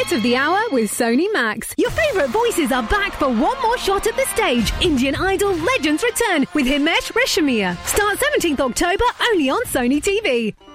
Shot of the Hour with Sony Max. Your favourite voices are back for one more shot at the stage. Indian Idol Legends return with Himesh Reshammiya. Start 17th October only on Sony TV.